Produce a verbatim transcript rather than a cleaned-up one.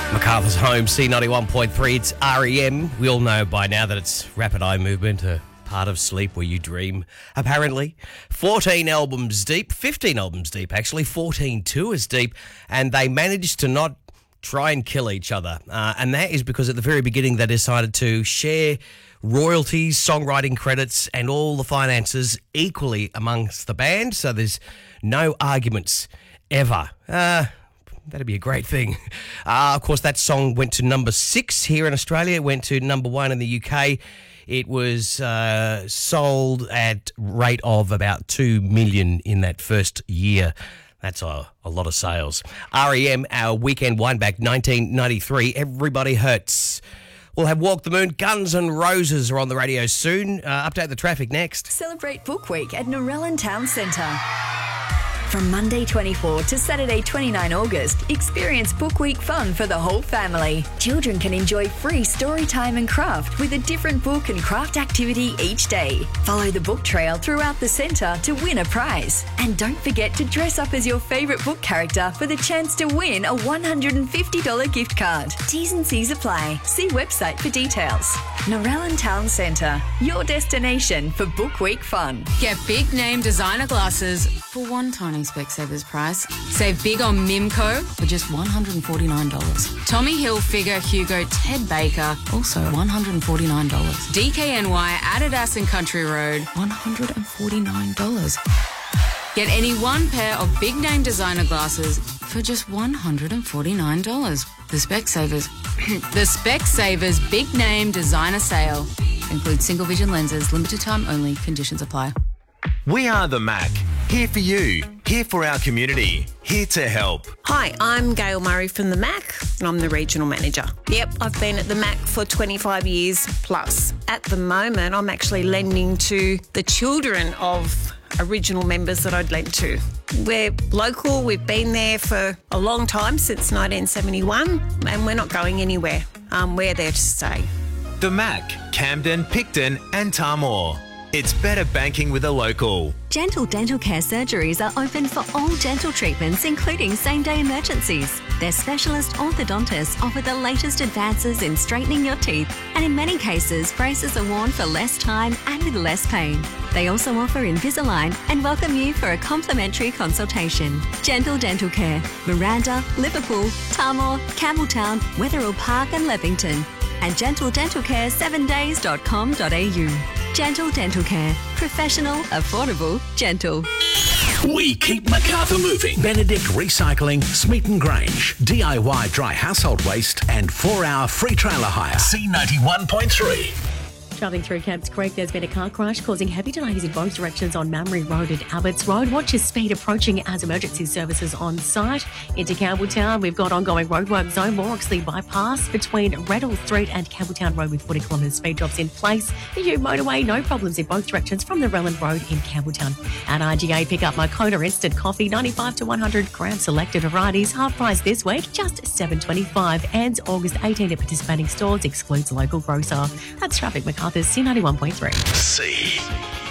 MacArthur's Home, C ninety-one point three. It's R E M. We all know by now that it's rapid eye movement, a part of sleep where you dream, apparently. fourteen albums deep, fifteen albums deep, actually, fourteen tours deep, and they managed to not try and kill each other. Uh, and that is because at the very beginning they decided to share royalties, songwriting credits, and all the finances equally amongst the band, so there's no arguments ever. Uh... That'd be a great thing. Uh, of course, that song went to number six here in Australia. It went to number one in the U K. It was uh, sold at rate of about two million in that first year. That's a, a lot of sales. R E M, our weekend wineback, nineteen ninety-three. Everybody Hurts. We'll have Walk the Moon. Guns N' Roses are on the radio soon. Uh, update the traffic next. Celebrate Book Week at Narellan Town Centre. From Monday twenty-fourth to Saturday twenty-ninth August, experience Book Week fun for the whole family. Children can enjoy free story time and craft with a different book and craft activity each day. Follow the book trail throughout the centre to win a prize. And don't forget to dress up as your favourite book character for the chance to win a one hundred fifty dollars gift card. T's and C's apply. See website for details. Narellan Town Centre, your destination for Book Week fun. Get big name designer glasses for one tiny Specsavers price. Save big on Mimco for just one hundred forty-nine dollars. Tommy Hilfiger, Hugo, Ted Baker, also one hundred forty-nine dollars. D K N Y, Adidas and Country Road, one hundred forty-nine dollars. Get any one pair of big name designer glasses for just one hundred forty-nine dollars. The Specsavers, the Specsavers big name designer sale includes single vision lenses, limited time only, conditions apply. We are the Mac. Here for you, here for our community, here to help. Hi, I'm Gail Murray from the Mac and I'm the Regional Manager. Yep, I've been at the Mac for twenty-five years plus. At the moment, I'm actually lending to the children of original members that I'd lent to. We're local, we've been there for a long time, since nineteen seventy-one, and we're not going anywhere. Um, we're there to stay. The Mac, Camden, Picton and Tamor. It's better banking with a local. Gentle Dental Care surgeries are open for all dental treatments, including same-day emergencies. Their specialist orthodontists offer the latest advances in straightening your teeth, and in many cases, braces are worn for less time and with less pain. They also offer Invisalign and welcome you for a complimentary consultation. Gentle Dental Care, Miranda, Liverpool, Tamor, Campbelltown, Wetherill Park and Leppington. And gentle dental care seven days dot com dot a u. Gentle Dental Care. Professional, affordable, gentle. We keep MacArthur moving. Benedict Recycling, Smeaton Grange. D I Y dry household waste and four-hour free trailer hire. C ninety-one point three. Travelling through Camps Creek, there's been a car crash causing heavy delays in both directions on Mamre Road and Abbots Road. Watch your speed approaching as emergency services on site. Into Campbelltown, we've got ongoing roadwork zone, Morroxley Bypass between Reddell Street and Campbelltown Road with forty kilometres speed drops in place. The U motorway, no problems in both directions from the Relland Road in Campbelltown. At I G A, pick up Mokona Instant Coffee, ninety-five to one hundred gram selected varieties, half price this week, just seven twenty-five. Ends August eighteenth at participating stores, excludes local grocer. That's traffic, MacArthur's C ninety-one point three. C